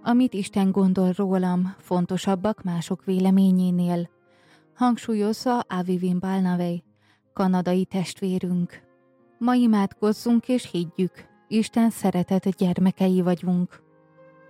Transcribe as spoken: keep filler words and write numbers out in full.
Amit Isten gondol rólam, fontosabbak mások véleményénél, hangsúlyozza Avivin Balnavej, kanadai testvérünk. Ma imádkozzunk és higgyük, Isten szeretett gyermekei vagyunk.